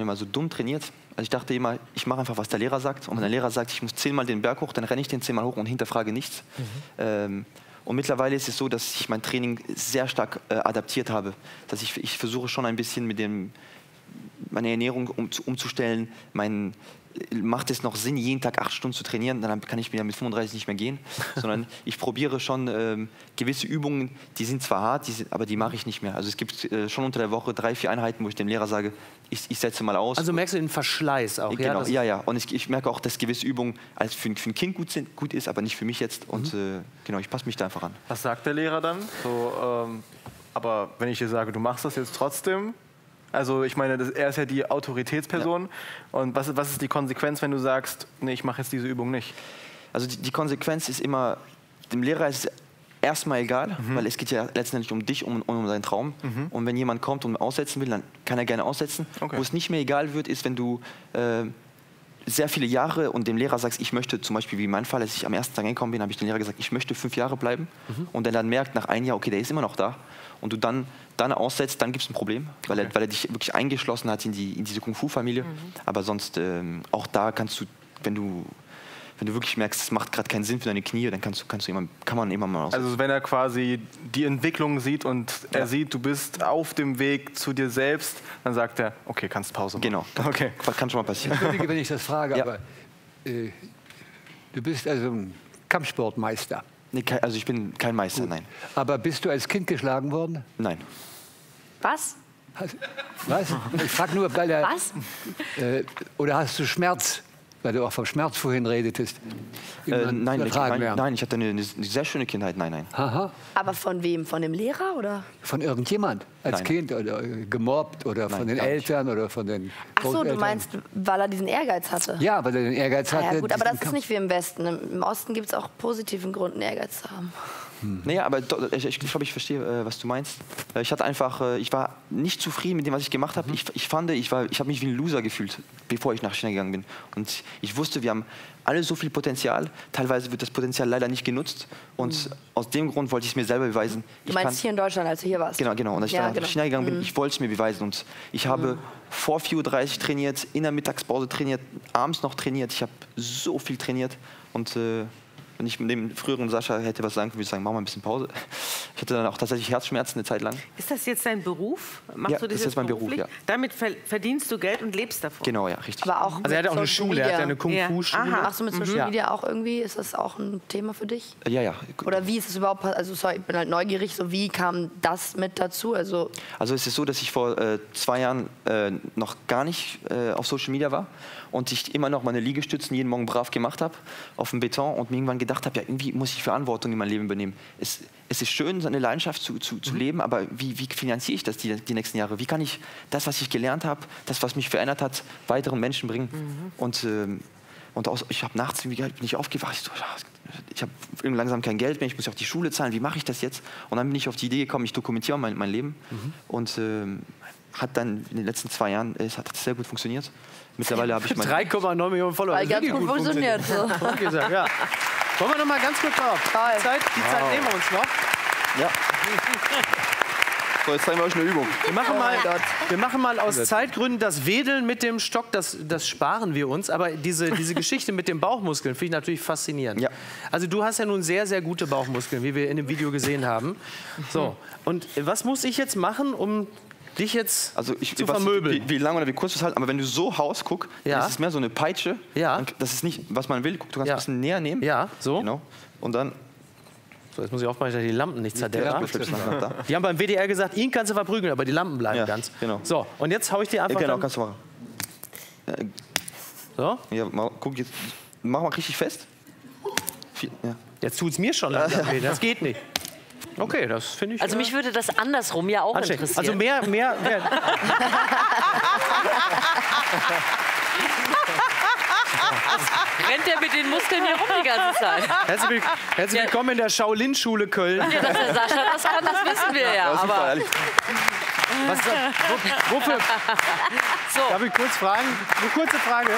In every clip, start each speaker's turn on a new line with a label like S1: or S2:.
S1: immer so dumm trainiert. Also ich dachte immer, ich mache einfach, was der Lehrer sagt. Und wenn der Lehrer sagt, ich muss 10-mal den Berg hoch, dann renne ich den 10-mal hoch und hinterfrage nichts. Und mittlerweile ist es so, dass ich mein Training sehr stark adaptiert habe. Dass ich versuche schon ein bisschen mit meine Ernährung umzustellen. Macht es noch Sinn, jeden Tag 8 Stunden zu trainieren? Dann kann ich mir mit 35 nicht mehr gehen. Sondern ich probiere schon gewisse Übungen, die sind zwar hart, aber die mache ich nicht mehr. Also es gibt schon unter der Woche 3, 4 Einheiten, wo ich dem Lehrer sage, ich setze mal aus.
S2: Also merkst du den Verschleiß auch?
S1: Genau,
S2: ja?
S1: Ja. Und ich merke auch, dass gewisse Übungen als für ein Kind gut ist, aber nicht für mich jetzt. Und genau, ich passe mich da einfach an.
S3: Was sagt der Lehrer dann? So, aber wenn ich dir sage, du machst das jetzt trotzdem? Also ich meine, er ist ja die Autoritätsperson. Ja. Und was ist die Konsequenz, wenn du sagst, nee, ich mache jetzt diese Übung nicht?
S1: Also die Konsequenz ist immer, dem Lehrer ist es erstmal egal, weil es geht ja letztendlich um dich, um deinen Traum. Und wenn jemand kommt und aussetzen will, dann kann er gerne aussetzen. Okay. Wo es nicht mehr egal wird, ist, wenn du sehr viele Jahre und dem Lehrer sagst, ich möchte zum Beispiel, wie in meinem Fall, als ich am ersten Tag gekommen bin, habe ich dem Lehrer gesagt, ich möchte 5 Jahre bleiben. Und der dann merkt nach 1 Jahr, okay, der ist immer noch da. Und du dann aussetzt, dann gibt es ein Problem, weil er dich wirklich eingeschlossen hat in diese Kung-Fu-Familie. Aber sonst, auch da kannst du, wenn du wirklich merkst, es macht gerade keinen Sinn für deine Knie, dann kann man immer mal aussetzen. Also
S3: wenn er quasi die Entwicklung sieht und er sieht, du bist auf dem Weg zu dir selbst, dann sagt er, okay, kannst Pause machen.
S1: Genau, kann schon mal passieren.
S4: Entschuldige, wenn ich das frage, aber du bist also ein Kampfsportmeister.
S1: Nee, also ich bin kein Meister, nein.
S4: Aber bist du als Kind geschlagen worden?
S1: Nein.
S5: Was?
S4: Was? Ich frage nur, weil er...
S5: Was?
S4: Oder hast du Schmerz? Weil du auch vom Schmerz vorhin redetest.
S1: Nein, ich hatte eine sehr schöne Kindheit, nein.
S4: Aha.
S5: Aber von wem? Von dem Lehrer oder?
S4: Von irgendjemand? Als Kind oder gemobbt oder von den Eltern oder von den Großeltern?
S5: Ach so, du meinst, weil er diesen Ehrgeiz hatte?
S4: Ja, weil er den Ehrgeiz hatte.
S5: Ja gut, aber das ist nicht wie im Westen. Im Osten gibt es auch positiven Grund, einen Ehrgeiz zu haben.
S1: Naja, aber ich glaube, ich verstehe, was du meinst. Ich war nicht zufrieden mit dem, was ich gemacht habe. Ich habe mich wie ein Loser gefühlt, bevor ich nach China gegangen bin. Und ich wusste, wir haben alle so viel Potenzial. Teilweise wird das Potenzial leider nicht genutzt. Und aus dem Grund wollte ich es mir selber beweisen.
S5: Du meinst hier in Deutschland, als du hier warst?
S1: Genau. Und als ich dann nach China gegangen bin, ich wollte es mir beweisen. Und ich habe vor 4:30 Uhr trainiert, in der Mittagspause trainiert, abends noch trainiert. Ich habe so viel trainiert. Und wenn ich mit dem früheren Sascha hätte was sagen können, würde ich sagen, mach mal ein bisschen Pause. Ich hatte dann auch tatsächlich Herzschmerzen eine Zeit lang.
S6: Ist das jetzt dein Beruf?
S1: Ja, das ist jetzt mein Beruf, ja.
S6: Damit verdienst du Geld und lebst davon?
S1: Genau, ja, richtig.
S5: Aber auch
S2: also er hat auch eine Schule, er hat ja eine Kung-Fu-Schule.
S5: Machst du mit Social Media auch irgendwie, ist das auch ein Thema für dich?
S1: Ja.
S5: Oder wie ist es überhaupt, also sorry, ich bin halt neugierig, so wie kam das mit dazu? Also
S1: es ist so, dass ich vor 2 Jahren noch gar nicht auf Social Media war und ich immer noch meine Liegestützen jeden Morgen brav gemacht habe auf dem Beton und mir irgendwann gedacht habe, ja, irgendwie muss ich Verantwortung in mein Leben übernehmen. Es ist schön, seine Leidenschaft zu leben, aber wie finanziere ich das die nächsten Jahre? Wie kann ich das, was ich gelernt habe, das, was mich verändert hat, weiteren Menschen bringen? Und ich habe nachts bin ich aufgewacht, ich habe langsam kein Geld mehr, ich muss auf die Schule zahlen, wie mache ich das jetzt? Und dann bin ich auf die Idee gekommen, ich dokumentiere mein Leben und hat dann in den letzten 2 Jahren hat sehr gut funktioniert. Mittlerweile habe ich
S2: 3,9 Millionen Follower.
S5: Weil ganz gut funktioniert.
S2: Okay, ja. Wollen wir noch mal ganz kurz drauf? Die Zeit nehmen wir uns noch.
S1: Ja. So, jetzt zeigen wir euch eine Übung.
S2: Wir machen mal aus Zeitgründen das Wedeln mit dem Stock, das sparen wir uns. Aber diese Geschichte mit den Bauchmuskeln finde ich natürlich faszinierend. Ja. Also du hast ja nun sehr, sehr gute Bauchmuskeln, wie wir in dem Video gesehen haben. So, und was muss ich jetzt machen, um dich jetzt zu vermöbeln?
S1: Wie lang oder wie kurz du es halt, aber wenn du so haust, guck, dann ist es mehr so eine Peitsche.
S2: Ja.
S1: Das ist nicht, was man will. Guck, du kannst ein bisschen näher nehmen.
S2: Ja, so.
S1: Genau. Und dann...
S2: So, jetzt muss ich aufpassen, dass ich die Lampen nicht zerdeppe. Die haben beim WDR gesagt, ihn kannst du verprügeln, aber die Lampen bleiben ganz.
S1: Genau.
S2: So, und jetzt hau ich dir einfach...
S1: Genau, kannst du machen.
S2: So?
S1: Ja, guck, jetzt mach mal richtig fest.
S2: Ja. Jetzt tut es mir schon langsam weh, das geht nicht. Okay, das finde ich...
S7: Also mich würde das andersrum ja auch interessieren.
S2: Also mehr.
S7: Rennt der mit den Muskeln hier rum die ganze Zeit?
S2: Herzlich willkommen in der Shaolin-Schule Köln.
S7: Ja, dass der Sascha das kann, das wissen wir ja.
S1: Super,
S7: aber
S1: ehrlich.
S2: Wofür?
S7: So.
S2: Darf ich kurz fragen? Eine kurze Frage.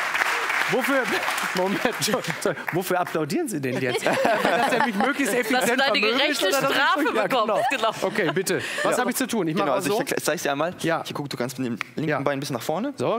S2: Wofür applaudieren Sie denn jetzt? Dass er mich möglichst effizient
S7: dass du deine gerechte Strafe bekommst. Genau.
S2: Okay, bitte. Was habe ich zu tun? Ich mache
S1: Ich zeige es dir einmal.
S2: Ja.
S1: Hier, guck, du kannst mit dem linken Bein ein bisschen nach vorne.
S2: So.